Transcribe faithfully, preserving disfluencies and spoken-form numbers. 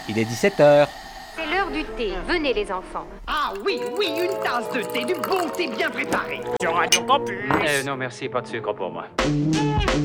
Il est dix-sept heures. C'est l'heure du thé. Venez les enfants. Ah oui, oui, une tasse de thé, du bon thé bien préparé. Sur Radio Campus. Euh, non, merci, pas de sucre pour moi.